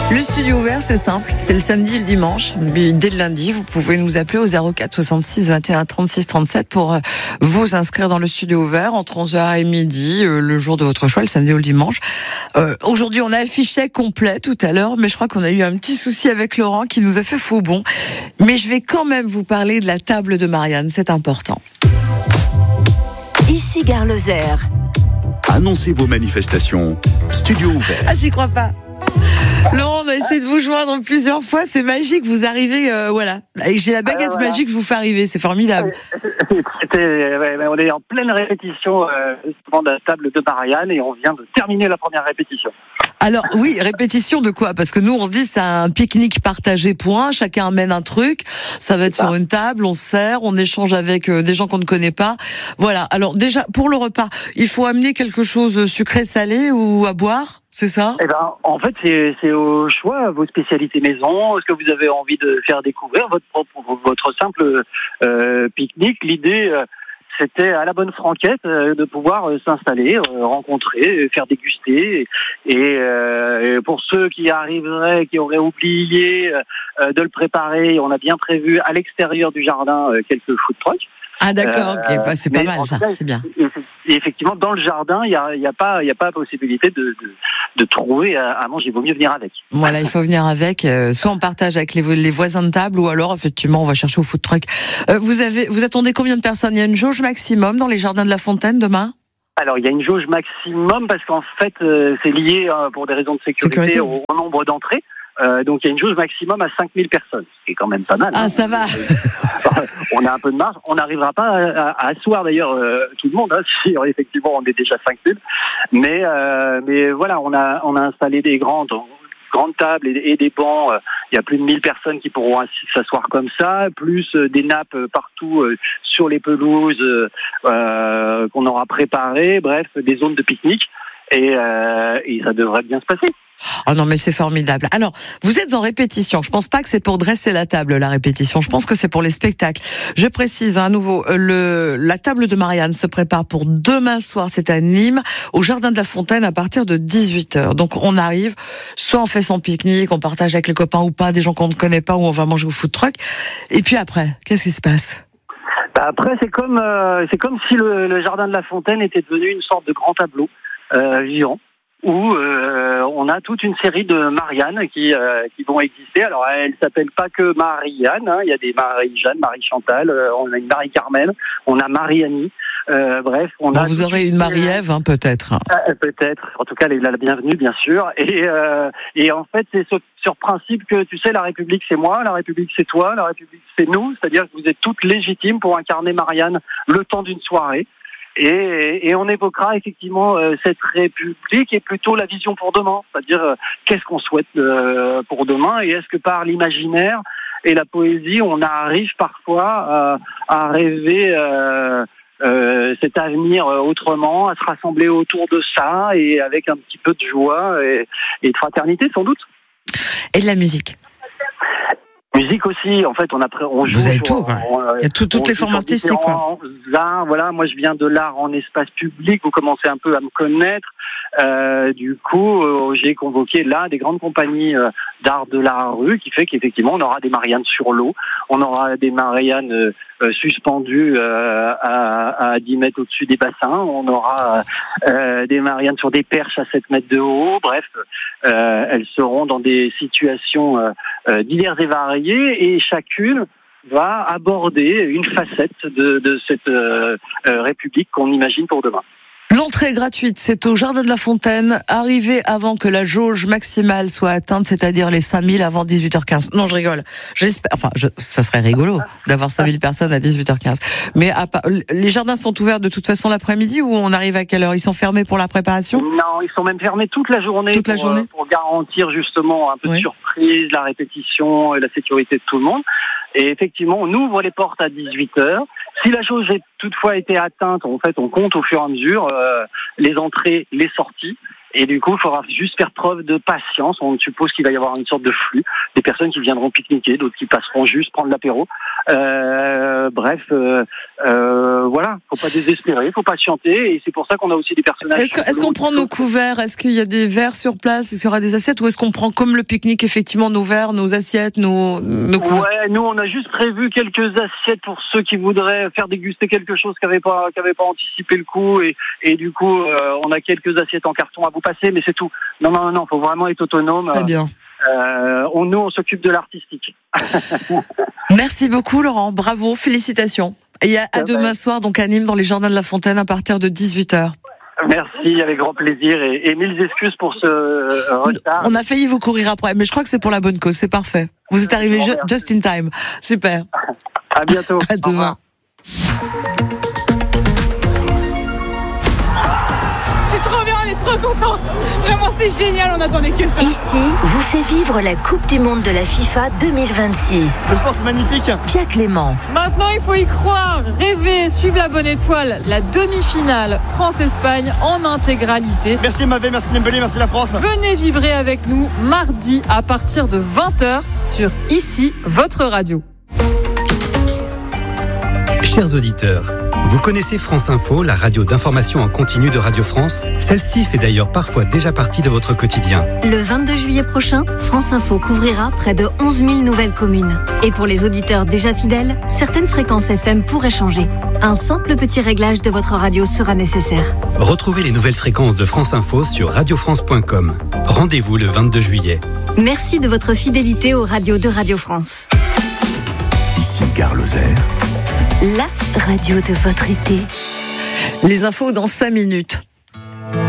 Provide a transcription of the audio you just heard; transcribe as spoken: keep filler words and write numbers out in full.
Le studio ouvert, c'est simple, c'est le samedi et le dimanche. Dès le lundi, vous pouvez nous appeler au zéro quatre soixante-six vingt et un trente-six trente-sept pour vous inscrire dans le studio ouvert entre onze heures et midi, le jour de votre choix, le samedi ou le dimanche. Euh, aujourd'hui, on a un fichier complet tout à l'heure, mais je crois qu'on a eu un petit souci avec Laurent qui nous a fait faux bond. Mais je vais quand même vous parler de la table de Marianne, c'est important. Ici Gare Lozère. Annoncez vos manifestations. Studio ouvert. Ah, j'y crois pas. Laurent, on a essayé de vous joindre plusieurs fois, c'est magique, vous arrivez, euh, voilà. J'ai la baguette euh, voilà. magique, je vous fais arriver, c'est formidable. C'était, ouais, on est en pleine répétition euh, de la table de Marianne et on vient de terminer la première répétition. Alors oui, répétition de quoi ? Parce que nous, on se dit c'est un pique-nique partagé, point, chacun amène un truc, ça va être sur une table, on se sert, on échange avec euh, des gens qu'on ne connaît pas. Voilà, alors déjà, pour le repas, il faut amener quelque chose sucré-salé ou à boire ? C'est ça ? Eh ben, en fait, c'est, c'est au choix, vos spécialités maison. Est-ce que vous avez envie de faire découvrir votre propre, votre simple euh, pique-nique ? L'idée, euh, c'était à la bonne franquette euh, de pouvoir euh, s'installer, euh, rencontrer, faire déguster. Et, euh, et pour ceux qui arriveraient, qui auraient oublié euh, de le préparer, on a bien prévu à l'extérieur du jardin euh, quelques food trucks. Ah d'accord, euh, ok, bah, c'est pas mal ça, cas, c'est bien. Et effectivement, dans le jardin, il y a, y a pas, il y a pas possibilité de, de, de trouver à, à manger. Il vaut mieux venir avec. Voilà, il faut venir avec. Euh, soit on partage avec les, les voisins de table, ou alors effectivement, on va chercher au food truck. Euh, vous avez, vous attendez combien de personnes ? Il y a une jauge maximum dans les jardins de la Fontaine demain ? Alors, il y a une jauge maximum parce qu'en fait, euh, c'est lié euh, pour des raisons de sécurité, sécurité. Au, au nombre d'entrées. Euh, donc il y a une jauge maximum à cinq mille personnes, ce qui est quand même pas mal. Ah hein. Ça va. On a un peu de marge. On n'arrivera pas à, à, à asseoir d'ailleurs euh, tout le monde, hein, si effectivement on est déjà cinq mille. Mais euh, mais voilà, on a on a installé des grandes grandes tables et, et des bancs. Il y a plus de mille personnes qui pourront s'asseoir comme ça, plus des nappes partout euh, sur les pelouses euh, qu'on aura préparées. Bref, des zones de pique-nique et, euh, et ça devrait bien se passer. Oh non mais c'est formidable. Alors, vous êtes en répétition. Je pense pas que c'est pour dresser la table la répétition. Je pense que c'est pour les spectacles. Je précise à nouveau, le la table de Marianne se prépare pour demain soir. C'est à Nîmes, au jardin de la Fontaine à partir de dix-huit heures. Donc on arrive, soit on fait son pique-nique, on partage avec les copains ou pas, des gens qu'on ne connaît pas, ou on va manger au food truck. Et puis après, qu'est-ce qui se passe ? Après, c'est comme euh, c'est comme si le, le jardin de la Fontaine était devenu une sorte de grand tableau euh, vivant, où euh, on a toute une série de Marianne qui euh, qui vont exister. Alors elles s'appellent pas que Marianne, hein. Il y a des Marie-Jeanne, Marie-Chantal, euh, on a une Marie-Carmen, on a Marie-Annie. Euh, bref, on bon, a. Vous aurez une Marie-Ève, hein, peut-être. Euh, peut-être. En tout cas, elle est la bienvenue, bien sûr. Et euh, et en fait, c'est sur, sur principe que tu sais, la République c'est moi, la République c'est toi, la République c'est nous. C'est-à-dire que vous êtes toutes légitimes pour incarner Marianne le temps d'une soirée. Et, et on évoquera effectivement euh, cette République et plutôt la vision pour demain, c'est-à-dire euh, qu'est-ce qu'on souhaite euh, pour demain et est-ce que par l'imaginaire et la poésie, on arrive parfois euh, à rêver euh, euh, cet avenir autrement, à se rassembler autour de ça et avec un petit peu de joie et, et de fraternité sans doute. Et de la musique. Musique aussi, en fait, on a on joue. Vous avez sur, tout, quoi. On, il y a tout, toutes les formes artistiques, quoi. Arts, voilà, moi je viens de l'art en espace public, vous commencez un peu à me connaître. Euh, du coup, euh, j'ai convoqué là des grandes compagnies euh, d'art de la rue, qui fait qu'effectivement on aura des Mariannes sur l'eau, on aura des Mariannes euh, euh, suspendues euh, à, à dix mètres au-dessus des bassins, on aura euh, des Mariannes sur des perches à sept mètres de haut. Bref, euh, elles seront dans des situations euh, euh, diverses et variées. Et chacune va aborder une facette de, de cette euh, euh, République qu'on imagine pour demain. L'entrée est gratuite, c'est au jardin de la Fontaine. Arrivez avant que la jauge maximale soit atteinte, c'est-à-dire les cinq mille avant dix-huit heures quinze. Non, je rigole. J'espère, enfin, je, ça serait rigolo d'avoir cinq mille personnes à dix-huit heures quinze. Mais à, les jardins sont ouverts de toute façon l'après-midi ou on arrive à quelle heure ? Ils sont fermés pour la préparation ? Non, ils sont même fermés toute la journée, toute la pour, journée pour garantir justement un peu oui. de surprise, la répétition et la sécurité de tout le monde. Et effectivement, on ouvre les portes à dix-huit heures. Si la jauge a toutefois été atteinte, en fait, on compte au fur et à mesure euh, les entrées, les sorties. Et du coup, il faudra juste faire preuve de patience. On suppose qu'il va y avoir une sorte de flux, des personnes qui viendront pique-niquer, d'autres qui passeront juste prendre l'apéro. Euh, bref, euh, euh, voilà, faut pas désespérer, faut patienter, et c'est pour ça qu'on a aussi des personnages. Est-ce, que, est-ce qu'on prend nos couverts? Est-ce qu'il y a des verres sur place? Est-ce qu'il y aura des assiettes? Ou est-ce qu'on prend comme le pique-nique effectivement nos verres, nos assiettes, nos, nos couverts? Ouais, nous on a juste prévu quelques assiettes pour ceux qui voudraient faire déguster quelque chose qui n'avaient pas, qui avaient pas anticipé le coup, et, et du coup euh, on a quelques assiettes en carton à vous passer, mais c'est tout. Non, non, non, faut vraiment être autonome. Très bien. Euh, on, nous, on s'occupe de l'artistique. Merci beaucoup, Laurent. Bravo, félicitations. Et à, à demain soir, donc à Nîmes, dans les Jardins de la Fontaine, à partir de dix-huit heures. Merci, avec grand plaisir, et, et mille excuses pour ce euh, retard. On a failli vous courir après, mais je crois que c'est pour la bonne cause, c'est parfait. Vous êtes arrivé ju- just in time. Super. À bientôt. À demain. Trop bien, on est trop contents. Vraiment, c'est génial, on attendait que ça. Ici, vous fait vivre la Coupe du Monde de la FIFA deux mille vingt-six. Le sport, c'est magnifique. Pierre Clément. Maintenant, il faut y croire, rêver, suivre la bonne étoile. La demi-finale France-Espagne en intégralité. Merci Mavé, merci Dembélé, merci la France. Venez vibrer avec nous mardi à partir de vingt heures sur Ici, votre radio. Chers auditeurs, vous connaissez France Info, la radio d'information en continu de Radio France? Celle-ci fait d'ailleurs parfois déjà partie de votre quotidien. Le vingt-deux juillet prochain, France Info couvrira près de onze mille nouvelles communes. Et pour les auditeurs déjà fidèles, certaines fréquences F M pourraient changer. Un simple petit réglage de votre radio sera nécessaire. Retrouvez les nouvelles fréquences de France Info sur radio france point com. Rendez-vous le vingt-deux juillet. Merci de votre fidélité aux radios de Radio France. Ici Gare Lozère. La radio de votre été. Les infos dans cinq minutes.